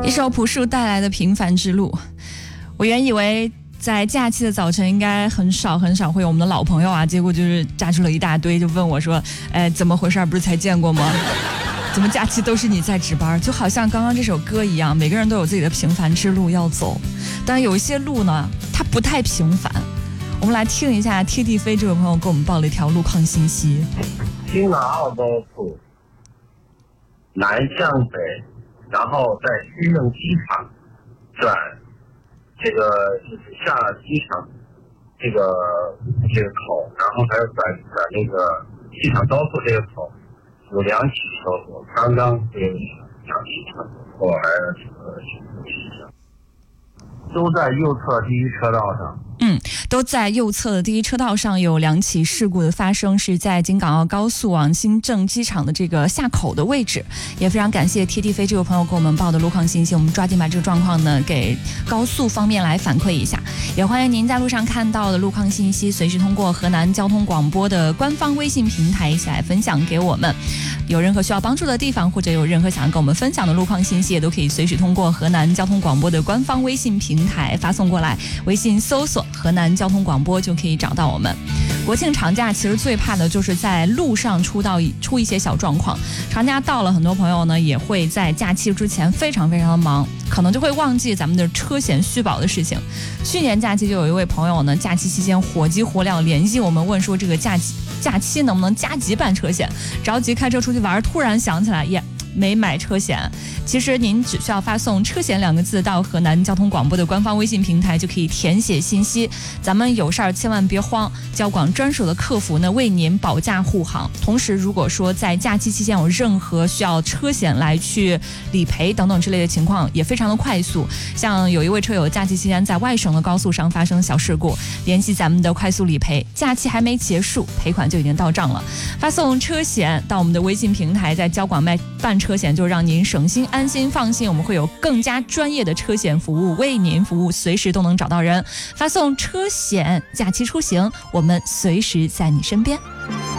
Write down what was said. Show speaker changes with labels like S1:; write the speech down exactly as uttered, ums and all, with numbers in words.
S1: 一首朴树带来的平凡之路。我原以为在假期的早晨应该很少很少会有我们的老朋友啊，结果就是炸出了一大堆，就问我说哎，怎么回事，不是才见过吗？怎么假期都是你在值班？就好像刚刚这首歌一样，每个人都有自己的平凡之路要走，但有一些路呢它不太平凡。我们来听一下 T D 飞这位朋友给我们报了一条路况信息。
S2: 新港澳高速南向北，然后在西弄机场转这个就是下机场这个这个口，然后还有转转那个机场高速这个口有两起车祸，刚刚这两起车祸来了，都在右侧第一车道上。
S1: 嗯，都在右侧的第一车道上有两起事故的发生，是在京港澳高速往新郑机场的这个下口的位置。也非常感谢 T D 飞这位朋友给我们报的路况信息，我们抓紧把这个状况呢给高速方面来反馈一下。也欢迎您在路上看到的路况信息，随时通过河南交通广播的官方微信平台一起来分享给我们。有任何需要帮助的地方，或者有任何想要跟我们分享的路况信息，也都可以随时通过河南交通广播的官方微信平台发送过来，微信搜索河南交通广播就可以找到我们。国庆长假其实最怕的就是在路上出到出一些小状况。长假到了，很多朋友呢也会在假期之前非常非常的忙，可能就会忘记咱们的车险续保的事情。去年假期就有一位朋友呢，假期期间火急火燎联系我们，问说这个假期假期能不能加急办车险，着急开车出去玩，突然想起来也没买车险。其实您只需要发送车险两个字到河南交通广播的官方微信平台，就可以填写信息。咱们有事儿千万别慌，交广专属的客服呢为您保驾护航。同时如果说在假期期间有任何需要车险来去理赔等等之类的情况，也非常的快速。像有一位车友假期期间在外省的高速上发生小事故，联系咱们的快速理赔，假期还没结束，赔款就已经到账了。发送车险到我们的微信平台，在交广卖办车险，就让您省心安心放心，我们会有更加专业的车险服务为您服务，随时都能找到人。发送车险，假期出行，我们随时在你身边。